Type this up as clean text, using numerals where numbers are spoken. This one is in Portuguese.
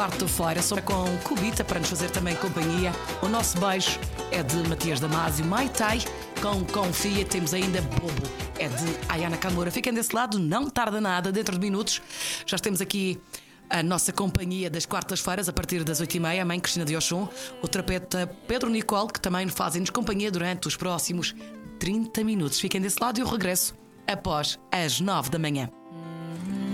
Quarta-feira, só com Cubita para nos fazer também companhia. O nosso beijo é de Matias Damasio. Mai Tai com Confia. Temos ainda Bobo, é de Ayana Kamura. Fiquem desse lado, não tarda nada. Dentro de minutos já temos aqui a nossa companhia das quartas-feiras a partir das 8h30. A mãe Cristina de Oxum, o terapeuta Pedro Nicole, que também fazem-nos companhia durante os próximos 30 minutos. Fiquem desse lado e eu regresso após as 9 da manhã.